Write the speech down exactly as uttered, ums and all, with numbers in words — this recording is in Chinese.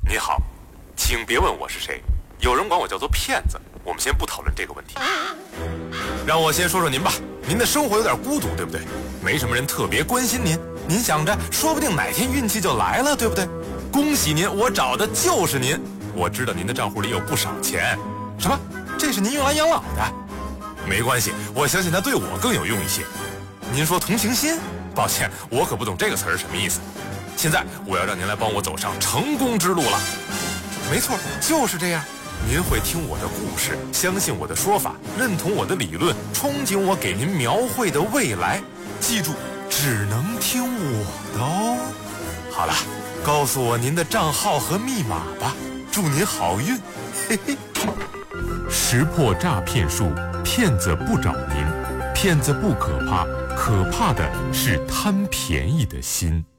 你好，请别问我是谁，有人管我叫做骗子。我们先不讨论这个问题，让我先说说您吧。您的生活有点孤独，对不对？没什么人特别关心您，您想着说不定哪天运气就来了，对不对？恭喜您，我找的就是您。我知道您的账户里有不少钱。什么？这是您用来养老的？没关系，我相信它对我更有用一些。您说同情心？抱歉，我可不懂这个词儿什么意思。现在我要让您来帮我走上成功之路了。没错，就是这样。您会听我的故事，相信我的说法，认同我的理论，憧憬我给您描绘的未来。记住，只能听我的哦。好了，告诉我您的账号和密码吧，祝您好运。嘿嘿。 识破诈骗术，骗子不找您，骗子不可怕，可怕的是贪便宜的心。